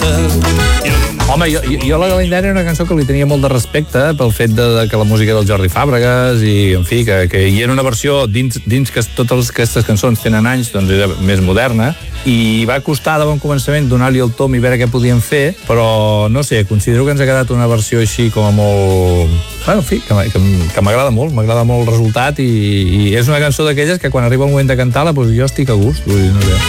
Home, jo la Galindana era una cançó que li tenia molt de respecte pel fet de que la música del Jordi Fàbregas i, en fi, que hi era una versió dins que totes aquestes cançons tenen anys, doncs era més moderna, i va costar de bon començament donar-li el tom i veure què podíem fer, però no sé, considero que ens ha quedat una versió així com a molt... Bueno, en fi, que m'agrada molt el resultat, i és una cançó d'aquelles que quan arriba el moment de cantar-la, doncs jo estic a gust, vull dir, no sé.